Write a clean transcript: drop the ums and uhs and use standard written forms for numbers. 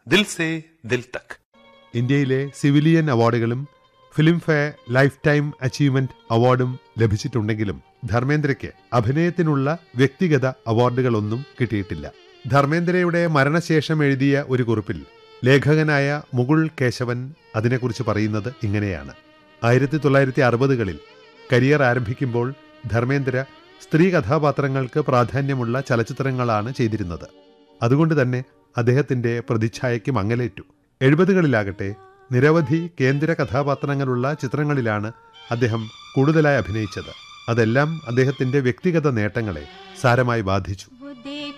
ദിൽ say ദിൽ തക്. ഇന്ത്യയിലെ civilian അവാർഡുകളും film fair life time achievement അവാർഡും ലഭിച്ചിട്ടുണ്ടെങ്കിലും ധർമ്മേന്ദ്രയ്ക്ക് അഭിനയത്തിനുള്ള വ്യക്തിഗത അവാർഡുകളൊന്നും കിട്ടിയിട്ടില്ല. ധർമ്മേന്ദ്രയുടെ മരണശേഷം എഴുതിയ ഒരു കുറിപ്പിൽ ലേഖകനായ മുകുൾ കേശവൻ അതിനെക്കുറിച്ച് പറയുന്നത് ഇങ്ങനെയാണ്. 1960കളിൽ കരിയർ ആരംഭിക്കുമ്പോൾ ധർമ്മേന്ദ്ര സ്ത്രീ കഥാപാത്രങ്ങൾക്ക് പ്രാധാന്യമുള്ള ചലച്ചിത്രങ്ങളാണ് ചെയ്തിരുന്നത്. അതുകൊണ്ട് തന്നെ അദ്ദേഹത്തിന്റെ പ്രതിച്ഛായയ്ക്ക് മങ്ങലേറ്റു. 70കളിലാകട്ടെ നിരവധി കേന്ദ്ര കഥാപാത്രങ്ങളുള്ള ചിത്രങ്ങളിലാണ് അദ്ദേഹം കൂടുതലായി അഭിനയിച്ചത്. അതെല്ലാം അദ്ദേഹത്തിന്റെ വ്യക്തിഗത നേട്ടങ്ങളെ സാരമായി ബാധിച്ചു.